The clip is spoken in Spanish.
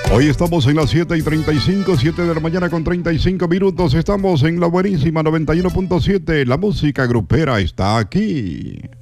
Hoy estamos en las 7:35, 7 de la mañana con 35 minutos. Estamos en la buenísima 91.7. La música grupera está aquí.